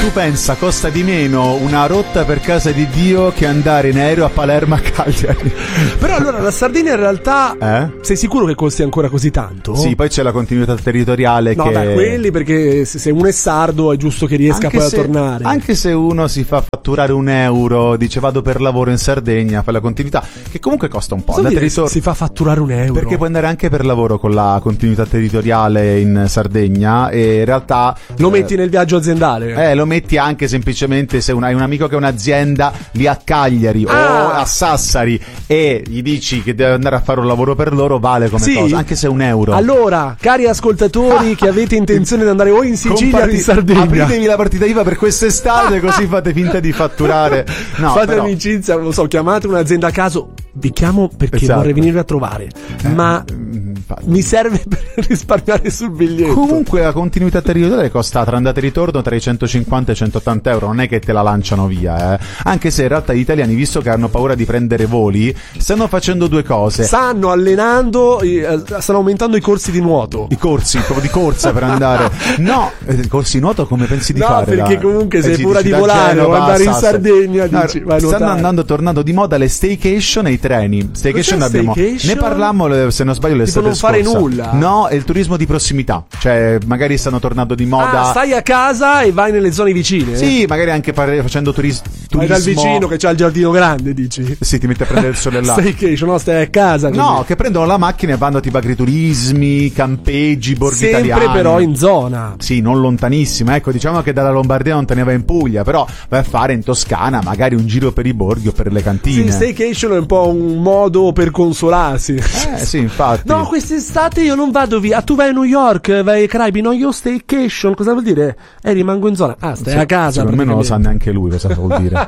tu pensa costa di meno una rotta per casa di Dio che andare in aereo a Palermo a Cagliari. Però allora la Sardegna in realtà sei sicuro che costi ancora così tanto? Sì, poi c'è la continuità territoriale. No, beh, quelli perché se uno è sardo è giusto che riesca poi a tornare. Anche se uno si fa fatturare €1, dice vado per lavoro in Sardegna, fa la continuità, che comunque costa un po'. Si fa fatturare €1? Perché puoi andare anche per lavoro con la continuità territoriale in Sardegna e in realtà lo metti nel viaggio aziendale. Lo metti anche semplicemente se hai un amico che ha un'azienda lì a Cagliari o a Sassari e gli dici che deve andare a fare un lavoro per loro, vale come cosa, anche se €1. Allora, cari ascoltatori che avete intenzione di andare o in Sicilia o in Sardegna, apritevi la partita IVA per quest'estate così fate finta di fatturare. No, fate però amicizia, non so, chiamate un'azienda a caso. Vi chiamo perché vorrei venire a trovare, ma mi serve per risparmiare sul biglietto. Comunque la continuità territoriale costa tra andata e ritorno tra i 150 e i €180, non è che te la lanciano via, anche se in realtà gli italiani, visto che hanno paura di prendere voli, stanno facendo due cose: stanno allenando, stanno aumentando i corsi di nuoto, i corsi proprio di corsa per andare. No, corsi di nuoto come pensi di fare? No, perché comunque se hai paura di volare o andare in Sardegna dici vai a nuotare. tornando di moda le staycation e i treni. Staycation ne parlammo, se non sbaglio, l'estate non fare nulla. No, è il turismo di prossimità, cioè magari stanno tornando di moda. Stai a casa e vai nelle zone vicine. Sì, magari anche facendo turismo. Vai dal vicino che c'ha il giardino grande, dici. Sì, ti metti a prendere il sole là. Staycation, no, stai a casa. Quindi. No, che prendono la macchina e vanno tipo agriturismi, campeggi, borghi italiani. Sempre però in zona. Sì, non lontanissima. Ecco, diciamo che dalla Lombardia non te ne vai in Puglia, però vai a fare in Toscana magari un giro per i borghi o per le cantine. Sì, staycation è un po' un modo per consolarsi. Sì, infatti. No, quest'estate io non vado via. Tu vai a New York, vai ai Caraibi. No, io staycation. Cosa vuol dire? Rimango in zona. Stai a casa. Secondo me non lo sa neanche lui cosa vuol dire.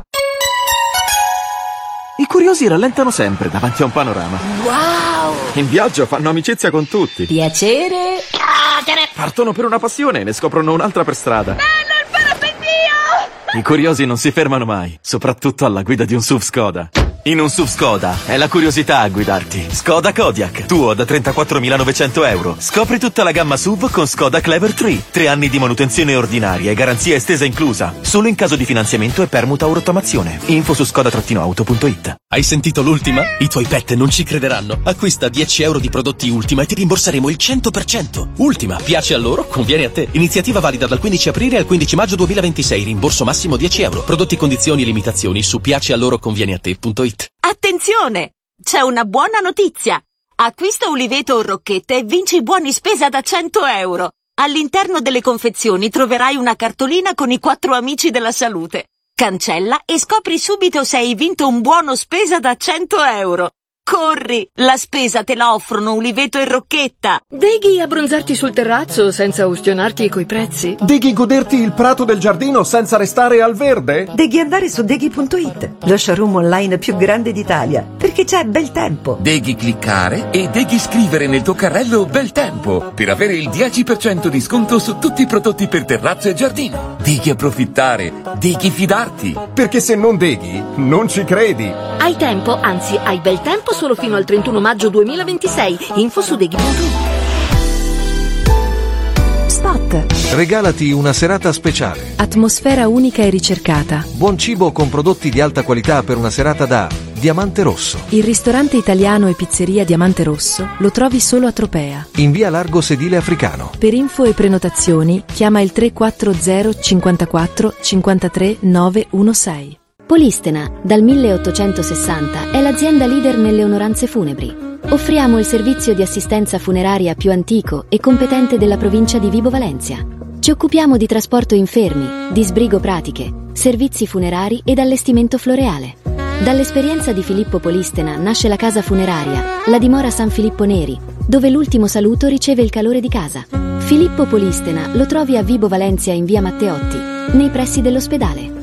I curiosi rallentano sempre davanti a un panorama. Wow! In viaggio fanno amicizia con tutti. Piacere. Partono per una passione e ne scoprono un'altra per strada. Bello il parapendio! I curiosi non si fermano mai, soprattutto alla guida di un SUV Skoda. In un SUV Skoda è la curiosità a guidarti. Skoda Kodiaq, tuo da €34.900. Scopri tutta la gamma SUV con Skoda Clever 3. 3 anni di manutenzione ordinaria e garanzia estesa inclusa. Solo in caso di finanziamento e permuta o rottamazione. Info su skoda-auto.it. Hai sentito l'ultima? I tuoi pet non ci crederanno. Acquista €10 di prodotti Ultima e ti rimborseremo il 100%. Ultima, piace a loro, conviene a te. Iniziativa valida dal 15 aprile al 15 maggio 2026. Rimborso massimo €10. Prodotti, condizioni e limitazioni su piacealoroconvieniate.it. Attenzione! C'è una buona notizia! Acquista uliveto o rocchette e vinci buoni spesa da €100. All'interno delle confezioni troverai una cartolina con i 4 amici della salute. Cancella e scopri subito se hai vinto un buono spesa da €100. Corri! La spesa te la offrono Uliveto e Rocchetta. Deghi abbronzarti sul terrazzo senza ustionarti coi prezzi? Deghi goderti il prato del giardino senza restare al verde? Deghi andare su deghi.it, lo showroom online più grande d'Italia, perché c'è bel tempo. Deghi cliccare e deghi scrivere nel tuo carrello bel tempo per avere il 10% di sconto su tutti i prodotti per terrazzo e giardino. Deghi approfittare, deghi fidarti. Perché se non deghi, non ci credi. Hai tempo, anzi hai bel tempo solo fino al 31 maggio 2026. Info su deghi.it. Spot. Regalati una serata speciale. Atmosfera unica e ricercata. Buon cibo con prodotti di alta qualità per una serata da Diamante Rosso. Il ristorante italiano e pizzeria Diamante Rosso lo trovi solo a Tropea. In via Largo Sedile Africano. Per info e prenotazioni chiama il 340 54 53 916. Polistena, dal 1860, è l'azienda leader nelle onoranze funebri. Offriamo il servizio di assistenza funeraria più antico e competente della provincia di Vibo Valentia. Ci occupiamo di trasporto infermi, di sbrigo pratiche, servizi funerari ed allestimento floreale. Dall'esperienza di Filippo Polistena nasce la casa funeraria, la dimora San Filippo Neri, dove l'ultimo saluto riceve il calore di casa. Filippo Polistena lo trovi a Vibo Valentia in via Matteotti, nei pressi dell'ospedale.